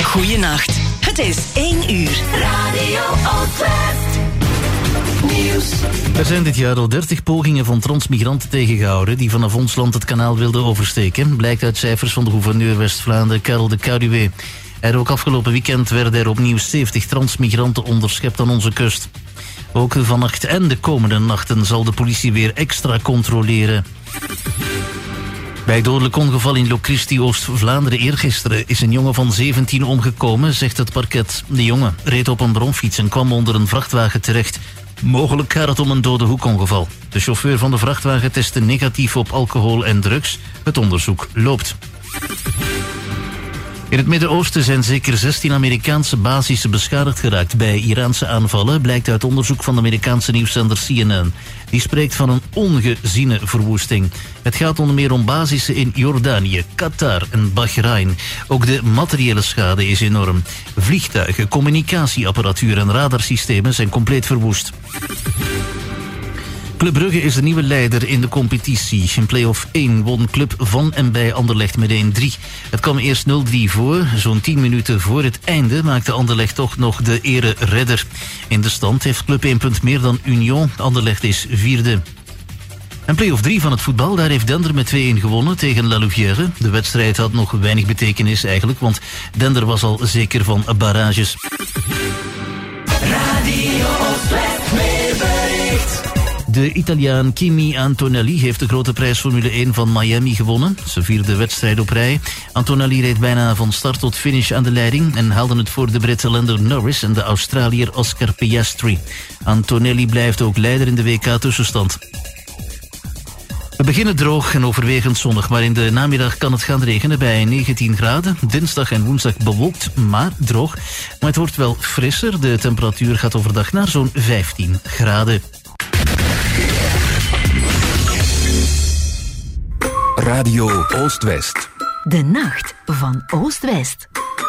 Goeienacht. Het is 1 uur. Radio Oostwest. Nieuws. Er zijn dit jaar al 30 pogingen van transmigranten tegengehouden die vanaf ons land het kanaal wilden oversteken, blijkt uit cijfers van de gouverneur West-Vlaanderen, Karel de Caruwe. Ook afgelopen weekend werden er opnieuw 70 transmigranten onderschept aan onze kust. Ook vannacht en de komende nachten zal de politie weer extra controleren. Bij het dodelijk ongeval in Locristi, Oost-Vlaanderen eergisteren is een jongen van 17 omgekomen, zegt het parket. De jongen reed op een bromfiets en kwam onder een vrachtwagen terecht. Mogelijk gaat het om een dode hoekongeval. De chauffeur van de vrachtwagen testte negatief op alcohol en drugs. Het onderzoek loopt. In het Midden-Oosten zijn zeker 16 Amerikaanse basissen beschadigd geraakt bij Iraanse aanvallen, blijkt uit onderzoek van de Amerikaanse nieuwszender CNN. Die spreekt van een ongeziene verwoesting. Het gaat onder meer om basissen in Jordanië, Qatar en Bahrein. Ook de materiële schade is enorm. Vliegtuigen, communicatieapparatuur en radarsystemen zijn compleet verwoest. Club Brugge is de nieuwe leider in de competitie. In play-off 1 won Club van en bij Anderlecht met 1-3. Het kwam eerst 0-3 voor. Zo'n 10 minuten voor het einde maakte Anderlecht toch nog de ere-redder. In de stand heeft Club 1 punt meer dan Union. Anderlecht is vierde. En play-off 3 van het voetbal, daar heeft Dender met 2-1 gewonnen tegen La Louvière. De wedstrijd had nog weinig betekenis eigenlijk, want Dender was al zeker van barrages. Radio Oostwest weerbericht. De Italiaan Kimi Antonelli heeft de grote prijs Formule 1 van Miami gewonnen. Ze vierde wedstrijd op rij. Antonelli reed bijna van start tot finish aan de leiding en haalde het voor de Brit Lando Norris en de Australiër Oscar Piastri. Antonelli blijft ook leider in de WK-tussenstand. We beginnen droog en overwegend zonnig, maar in de namiddag kan het gaan regenen bij 19 graden. Dinsdag en woensdag bewolkt, maar droog. Maar het wordt wel frisser. De temperatuur gaat overdag naar zo'n 15 graden. Radio Oostwest. De nacht van Oost-West.